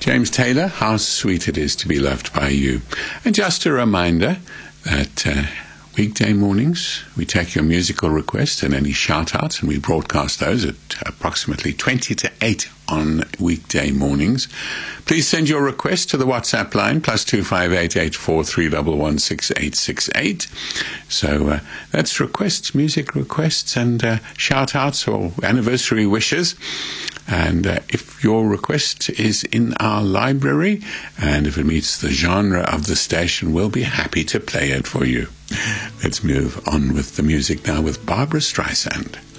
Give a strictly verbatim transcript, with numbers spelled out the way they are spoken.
James Taylor, How Sweet It Is to Be Loved by You. And just a reminder that uh, weekday mornings we take your musical requests and any shout-outs, and we broadcast those at approximately twenty to eight on weekday mornings. Please send your request to the WhatsApp line, plus two five eight, eight four three one one, six eight six eight. So uh, that's requests, music requests, and uh, shout-outs or anniversary wishes. And uh, if your request is in our library, and if it meets the genre of the station, we'll be happy to play it for you. Let's move on with the music now with Barbra Streisand.